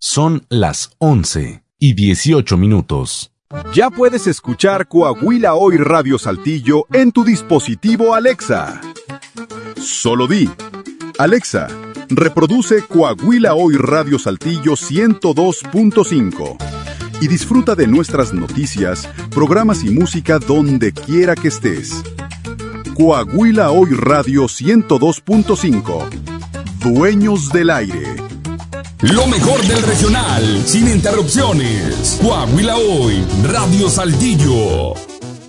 Son las 11:18. Ya puedes escuchar Coahuila Hoy Radio Saltillo en tu dispositivo Alexa. Solo di: Alexa, reproduce Coahuila Hoy Radio Saltillo 102.5 y disfruta de nuestras noticias, programas y música donde quiera que estés. Coahuila Hoy Radio 102.5. Dueños del aire. Lo mejor del regional, sin interrupciones. Coahuila Hoy, Radio Saltillo.